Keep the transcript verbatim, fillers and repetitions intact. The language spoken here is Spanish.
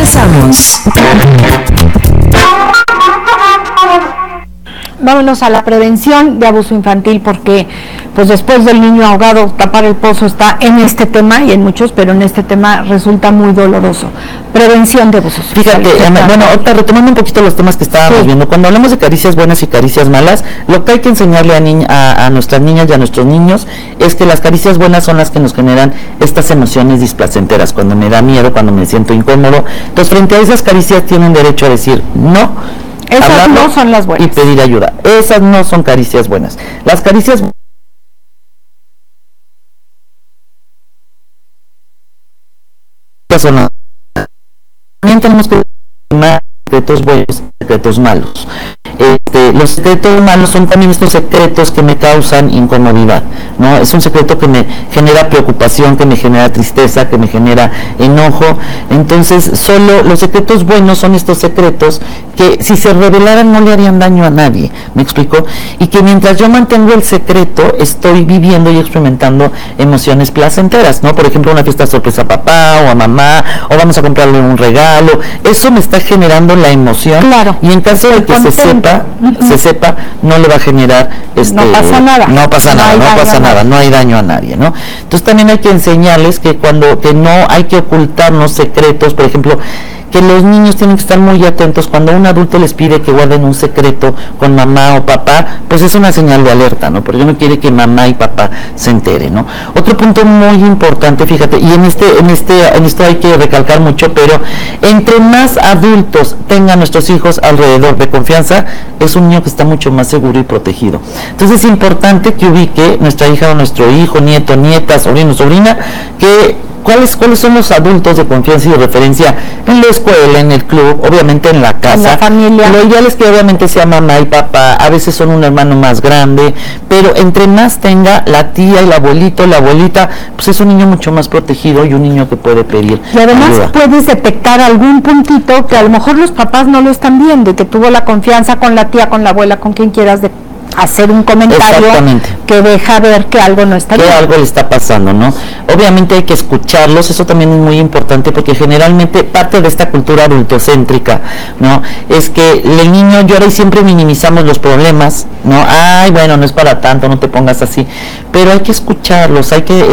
Regresamos. Vámonos a la prevención de abuso infantil, porque pues después del niño ahogado, tapar el pozo está en este tema y en muchos, pero en este tema resulta muy doloroso. Prevención de abusos. Fíjate, Ana, bueno, ahorita retomando un poquito los temas que estábamos sí. viendo, cuando hablamos de caricias buenas y caricias malas, lo que hay que enseñarle a, niña, a, a nuestras niñas y a nuestros niños es que las caricias buenas son las que nos generan estas emociones displacenteras, cuando me da miedo, cuando me siento incómodo. Entonces, frente a esas caricias tienen derecho a decir no. Esas no son las buenas. Y pedir ayuda. Esas no son caricias buenas. Las caricias son las... También tenemos que tomar secretos buenos, secretos malos. Este, los secretos malos son también estos secretos que me causan incomodidad, ¿no? Es un secreto que me genera preocupación, que me genera tristeza, que me genera enojo. Entonces, solo los secretos buenos son estos secretos que si se revelaran no le harían daño a nadie, ¿me explico? Y que mientras yo mantengo el secreto, estoy viviendo y experimentando emociones placenteras, ¿no? Por ejemplo, una fiesta sorpresa a papá o a mamá, o vamos a comprarle un regalo. Eso me está generando la emoción. Claro. Y en caso de que se sepa, uh-huh. se sepa, no le va a generar este, no pasa nada. No pasa no nada, no pasa nada, no hay daño a nadie, ¿no? Entonces también hay que enseñarles que cuando que no hay que ocultarnos secretos, por ejemplo, que los niños tienen que estar muy atentos cuando un adulto les pide que guarden un secreto con mamá o papá, pues es una señal de alerta, ¿no? Porque no quiere que mamá y papá se enteren, ¿no? Otro punto muy importante, fíjate, y en este, en este, en esto hay que recalcar mucho, pero entre más adultos tengan nuestros hijos alrededor de confianza, es un niño que está mucho más seguro y protegido. Entonces es importante que ubique nuestra hija o nuestro hijo, nieto, nieta, sobrino, sobrina, que ¿Cuáles, ¿Cuáles son los adultos de confianza y de referencia en la escuela, en el club, obviamente en la casa? En la familia. Lo ideal es que obviamente sea mamá y papá, a veces son un hermano más grande, pero entre más tenga la tía, el abuelito, la abuelita, pues es un niño mucho más protegido y un niño que puede pedir Y además ayuda. Puedes detectar algún puntito que a lo mejor los papás no lo están viendo y que tuvo la confianza con la tía, con la abuela, con quien quieras de hacer un comentario que deja ver que algo no está que bien. Que algo le está pasando, ¿no? Obviamente hay que escucharlos, eso también es muy importante porque generalmente parte de esta cultura adultocéntrica, ¿no? Es que el niño llora y siempre minimizamos los problemas, ¿no? Ay, bueno, no es para tanto, no te pongas así, pero hay que escucharlos, hay que